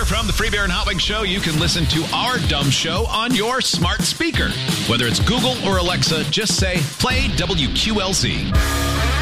Here from the Free Beer and Hot Wings Show, you can listen to our dumb show on your smart speaker. Whether it's Google or Alexa, just say, play WQLZ.